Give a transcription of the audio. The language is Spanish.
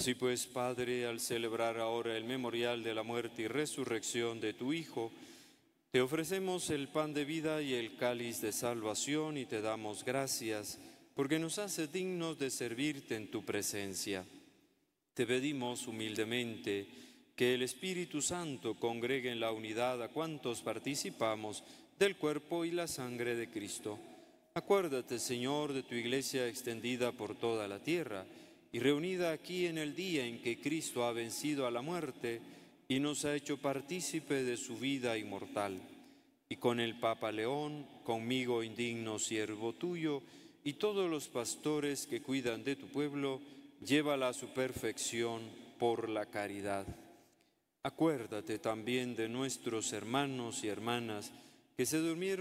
Así pues, Padre, al celebrar ahora el memorial de la muerte y resurrección de tu Hijo, te ofrecemos el pan de vida y el cáliz de salvación y te damos gracias porque nos haces dignos de servirte en tu presencia. Te pedimos humildemente que el Espíritu Santo congregue en la unidad a cuantos participamos del cuerpo y la sangre de Cristo. Acuérdate, Señor, de tu Iglesia extendida por toda la tierra y reunida aquí en el día en que Cristo ha vencido a la muerte y nos ha hecho partícipe de su vida inmortal. Y con el Papa León, conmigo indigno siervo tuyo, y todos los pastores que cuidan de tu pueblo, llévala a su perfección por la caridad. Acuérdate también de nuestros hermanos y hermanas que se durmieron